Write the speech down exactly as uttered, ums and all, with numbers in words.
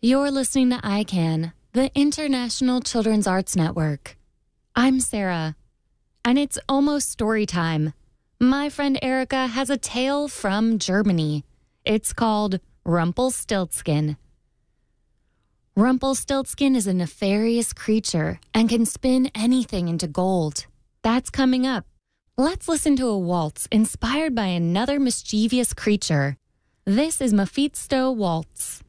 You're listening to I CAN, the International Children's Arts Network. I'm Sarah, and it's almost story time. My friend Erica has a tale from Germany. It's called Rumpelstiltskin. Rumpelstiltskin is a nefarious creature and can spin anything into gold. That's coming up. Let's listen to a waltz inspired by another mischievous creature. This is Mephisto Waltz.